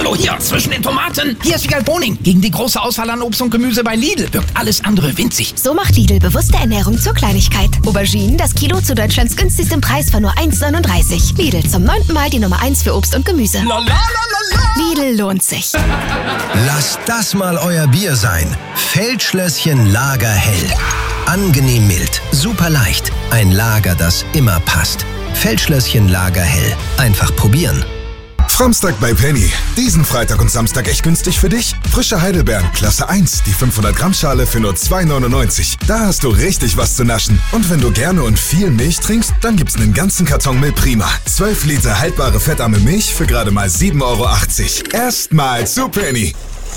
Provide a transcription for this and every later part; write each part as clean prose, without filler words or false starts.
Hallo, hier, zwischen den Tomaten. Hier ist Wiegald Boning. Gegen die große Auswahl an Obst und Gemüse bei Lidl wirkt alles andere winzig. So macht Lidl bewusste Ernährung zur Kleinigkeit. Auberginen, das Kilo zu Deutschlands günstigstem Preis von nur 1,39. Lidl, zum 9. Mal die Nummer 1 für Obst und Gemüse. Lidl lohnt sich. Lasst das mal euer Bier sein. Feldschlösschen Lager hell. Angenehm mild, super leicht. Ein Lager, das immer passt. Feldschlösschen Lager hell. Einfach probieren. Framstag bei Penny. Diesen Freitag und Samstag echt günstig für dich? Frische Heidelbeeren, Klasse 1, die 500 Gramm Schale für nur 2,99. Da hast du richtig was zu naschen. Und wenn du gerne und viel Milch trinkst, dann gibt's einen ganzen Karton Milch Prima. 12 Liter haltbare fettarme Milch für gerade mal 7,80 Euro. Erstmal zu Penny.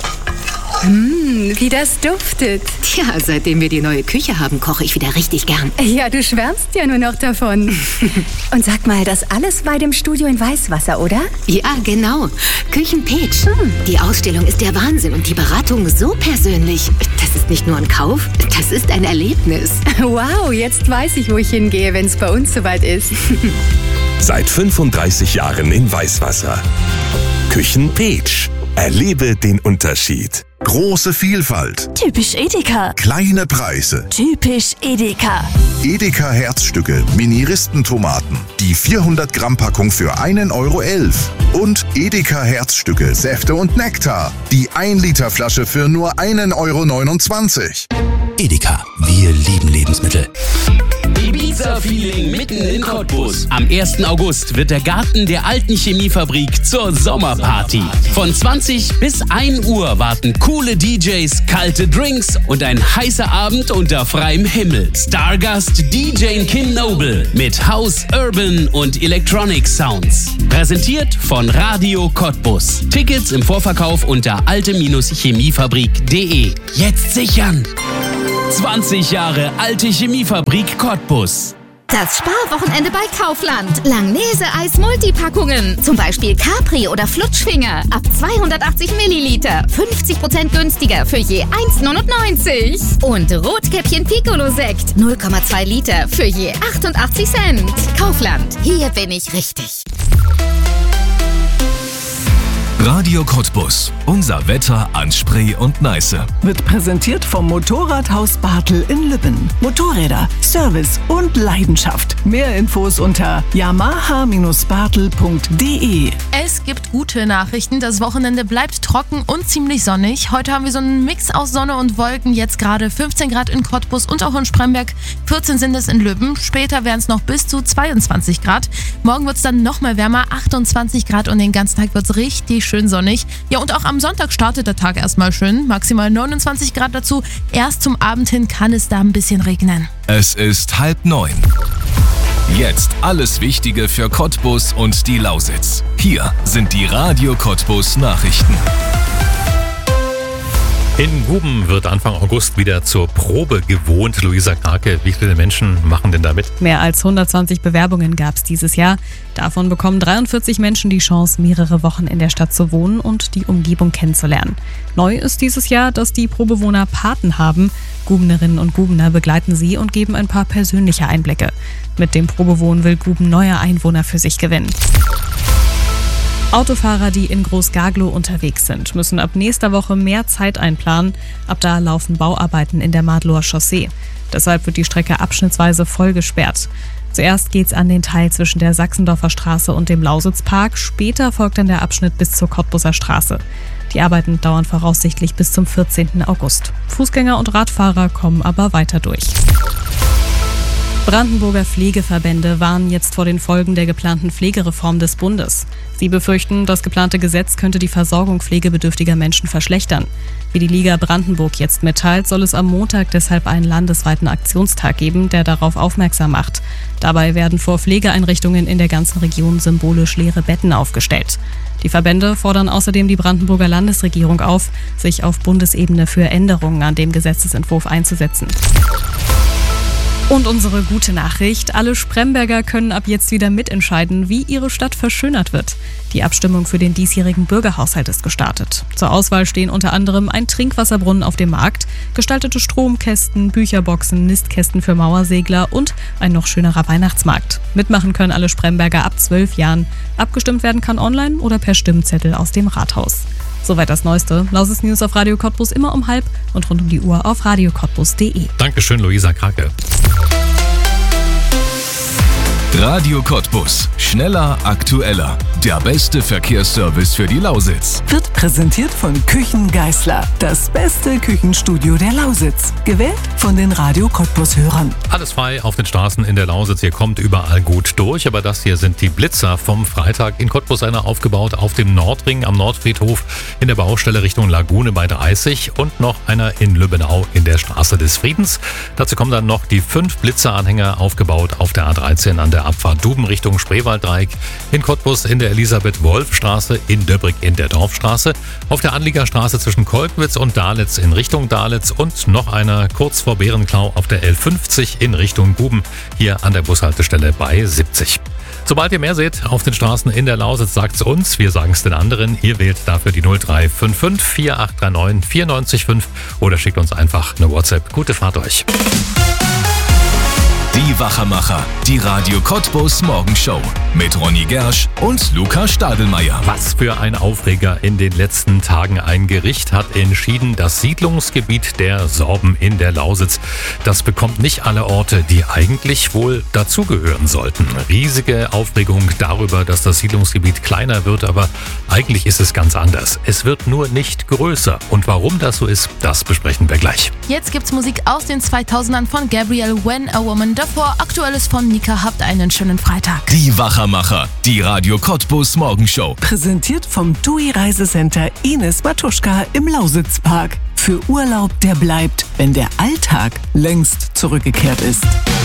Wie das duftet. Tja, seitdem wir die neue Küche haben, koche ich wieder richtig gern. Ja, du schwärmst ja nur noch davon. Und sag mal, das alles bei dem Studio in Weißwasser, oder? Ja, genau. Küchenpeach. Die Ausstellung ist der Wahnsinn und die Beratung so persönlich. Das ist nicht nur ein Kauf, das ist ein Erlebnis. Wow, jetzt weiß ich, wo ich hingehe, wenn es bei uns soweit ist. Seit 35 Jahren in Weißwasser. Küchenpeach. Erlebe den Unterschied. Große Vielfalt. Typisch Edeka. Kleine Preise. Typisch Edeka. Edeka Herzstücke, Mini-Ristentomaten. Die 400 Gramm Packung für 1,11 Euro. Und Edeka Herzstücke, Säfte und Nektar. Die 1 Liter Flasche für nur 1,29 Euro. Edeka, wir lieben Lebensmittel. Ibiza-Feeling mitten in Cottbus. Am 1. August wird der Garten der alten Chemiefabrik zur Sommerparty. Von 20 bis 1 Uhr warten coole DJs, kalte Drinks und ein heißer Abend unter freiem Himmel. Stargast DJ Kim Noble mit House, Urban und Electronic Sounds. Präsentiert von Radio Cottbus. Tickets im Vorverkauf unter alte-chemiefabrik.de. Jetzt sichern! 20 Jahre alte Chemiefabrik Cottbus. Das Sparwochenende bei Kaufland. Langnese-Eis Multipackungen. Zum Beispiel Capri oder Flutschfinger. Ab 280 Milliliter. 50% günstiger für je 1,99. Und Rotkäppchen Piccolo-Sekt. 0,2 Liter für je 88 Cent. Kaufland. Hier bin ich richtig. Radio Cottbus. Unser Wetter an Spree und Neiße. Wird präsentiert vom Motorradhaus Bartel in Lübben. Motorräder, Service und Leidenschaft. Mehr Infos unter yamaha-bartel.de. Es gibt gute Nachrichten. Das Wochenende bleibt trocken und ziemlich sonnig. Heute haben wir so einen Mix aus Sonne und Wolken. Jetzt gerade 15 Grad in Cottbus und auch in Spremberg. 14 sind es in Lübben. Später werden es noch bis zu 22 Grad. Morgen wird es dann noch mal wärmer, 28 Grad und den ganzen Tag wird es richtig schön sonnig. Ja, und auch am Sonntag startet der Tag erstmal schön. Maximal 29 Grad dazu. Erst zum Abend hin kann es da ein bisschen regnen. Es ist 8:30. Jetzt alles Wichtige für Cottbus und die Lausitz. Hier sind die Radio Cottbus Nachrichten. In Guben wird Anfang August wieder zur Probe gewohnt. Luisa Krake, wie viele Menschen machen denn da mit? Mehr als 120 Bewerbungen gab es dieses Jahr. Davon bekommen 43 Menschen die Chance, mehrere Wochen in der Stadt zu wohnen und die Umgebung kennenzulernen. Neu ist dieses Jahr, dass die Probewohner Paten haben. Gubenerinnen und Gubener begleiten sie und geben ein paar persönliche Einblicke. Mit dem Probewohnen will Guben neue Einwohner für sich gewinnen. Autofahrer, die in Groß-Gaglow unterwegs sind, müssen ab nächster Woche mehr Zeit einplanen. Ab da laufen Bauarbeiten in der Madloer Chaussee. Deshalb wird die Strecke abschnittsweise voll gesperrt. Zuerst geht's an den Teil zwischen der Sachsendorfer Straße und dem Lausitzpark. Später folgt dann der Abschnitt bis zur Cottbuser Straße. Die Arbeiten dauern voraussichtlich bis zum 14. August. Fußgänger und Radfahrer kommen aber weiter durch. Brandenburger Pflegeverbände warnen jetzt vor den Folgen der geplanten Pflegereform des Bundes. Sie befürchten, das geplante Gesetz könnte die Versorgung pflegebedürftiger Menschen verschlechtern. Wie die Liga Brandenburg jetzt mitteilt, soll es am Montag deshalb einen landesweiten Aktionstag geben, der darauf aufmerksam macht. Dabei werden vor Pflegeeinrichtungen in der ganzen Region symbolisch leere Betten aufgestellt. Die Verbände fordern außerdem die Brandenburger Landesregierung auf, sich auf Bundesebene für Änderungen an dem Gesetzesentwurf einzusetzen. Und unsere gute Nachricht: Alle Spremberger können ab jetzt wieder mitentscheiden, wie ihre Stadt verschönert wird. Die Abstimmung für den diesjährigen Bürgerhaushalt ist gestartet. Zur Auswahl stehen unter anderem ein Trinkwasserbrunnen auf dem Markt, gestaltete Stromkästen, Bücherboxen, Nistkästen für Mauersegler und ein noch schönerer Weihnachtsmarkt. Mitmachen können alle Spremberger ab 12 Jahren. Abgestimmt werden kann online oder per Stimmzettel aus dem Rathaus. Soweit das Neueste. Lausitz News auf Radio Cottbus immer um 12 und rund um die Uhr auf radiocottbus.de. Dankeschön, Luisa Krake. Radio Cottbus. Schneller, aktueller. Der beste Verkehrsservice für die Lausitz. Wird präsentiert von Küchen Geisler. Das beste Küchenstudio der Lausitz. Gewählt von den Radio Cottbus-Hörern. Alles frei auf den Straßen in der Lausitz. Ihr kommt überall gut durch. Aber das hier sind die Blitzer vom Freitag. In Cottbus einer aufgebaut auf dem Nordring am Nordfriedhof in der Baustelle Richtung Lagune bei 30 und noch einer in Lübbenau in der Straße des Friedens. Dazu kommen dann noch die 5 Blitzeranhänger aufgebaut auf der A13 an der Abfahrt Duben Richtung Spreewalddreieck, in Cottbus in der Elisabeth-Wolf-Straße, in Döbrick in der Dorfstraße, auf der Anliegerstraße zwischen Kolkwitz und Dahletz in Richtung Dahletz und noch einer kurz vor Bärenklau auf der L50 in Richtung Guben, hier an der Bushaltestelle bei 70. Sobald ihr mehr seht auf den Straßen in der Lausitz, sagt's uns, wir sagen es den anderen. Ihr wählt dafür die 0355 4839 94,5 oder schickt uns einfach eine WhatsApp. Gute Fahrt euch. Die Wachermacher, die Radio Cottbus Morgenshow mit Ronny Gersch und Luca Stadelmeier. Was für ein Aufreger in den letzten Tagen. Ein Gericht hat entschieden, das Siedlungsgebiet der Sorben in der Lausitz, das bekommt nicht alle Orte, die eigentlich wohl dazugehören sollten. Riesige Aufregung darüber, dass das Siedlungsgebiet kleiner wird, aber eigentlich ist es ganz anders. Es wird nur nicht größer. Und warum das so ist, das besprechen wir gleich. Jetzt gibt's Musik aus den 2000ern von Gabriel, When a Woman. Davor Aktuelles von Nika. Habt einen schönen Freitag. Die Wachermacher, die Radio Cottbus Morgenshow. Präsentiert vom TUI Reisecenter Ines Matuschka im Lausitzpark. Für Urlaub, der bleibt, wenn der Alltag längst zurückgekehrt ist.